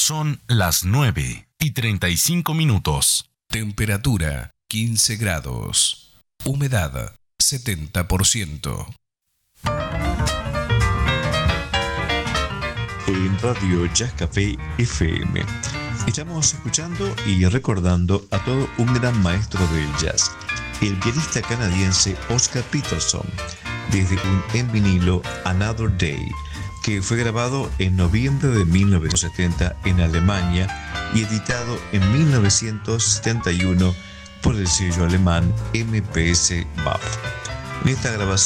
Son las 9:35. Temperatura 15 grados. Humedad 70%. En Radio Jazz Café FM estamos escuchando y recordando a todo un gran maestro del jazz, el pianista canadiense Oscar Peterson, desde un en vinilo Another Day, que fue grabado en noviembre de 1970 en Alemania y editado en 1971 por el sello alemán MPS BAF. En esta grabación